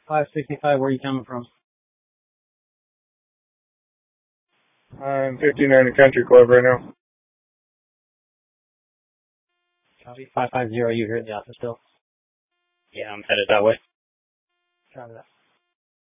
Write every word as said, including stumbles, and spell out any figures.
five sixty-five, where are you coming from? I'm fifty-nine at Country Club right now. Copy. five five zero, you here at the office still? Yeah, I'm headed that way. Copy that.